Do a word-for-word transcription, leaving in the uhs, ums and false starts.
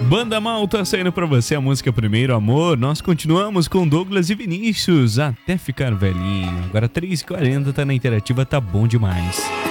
Banda Mal tá saindo pra você a música Primeiro Amor. Nós continuamos com Douglas e Vinícius até ficar velhinho. Agora três e quarenta, tá na Interativa, tá bom demais.